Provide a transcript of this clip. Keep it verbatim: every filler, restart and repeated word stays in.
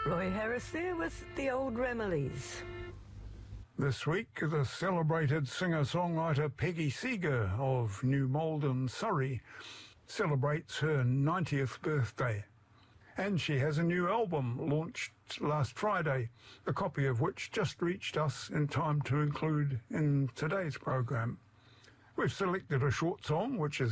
Roy Harris there with the Old Ramilies. This week, the celebrated singer-songwriter Peggy Seeger of New Malden, Surrey, celebrates her ninetieth birthday. And she has a new album launched last Friday, a copy of which just reached us in time to include in today's program. We've selected a short song, which is